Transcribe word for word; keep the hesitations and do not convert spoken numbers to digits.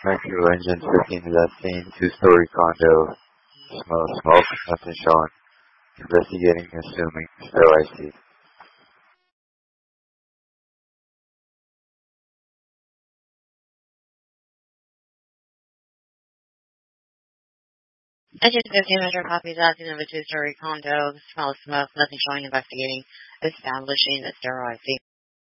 Metro engine fifteen is at scene, two-story condo. Smell of smoke, nothing shown. Investigating, assuming, still I C. Engine fifteen Metro copies asking of a two-story condo. Smell of smoke, nothing showing, investigating, establishing a sterile I C.